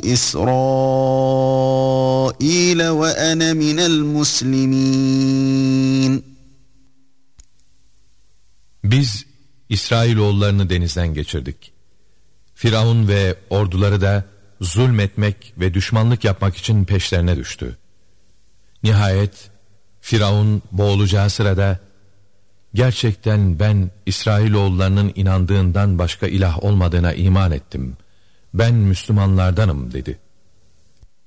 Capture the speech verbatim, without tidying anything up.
إسرائيل وأنا من المسلمين. Biz İsrailoğullarını denizden geçirdik. Firavun ve orduları da zulmetmek ve düşmanlık yapmak için peşlerine düştü. Nihayet Firavun boğulacağı sırada, gerçekten ben İsrailoğullarının inandığından başka ilah olmadığına iman ettim. Ben Müslümanlardanım dedi.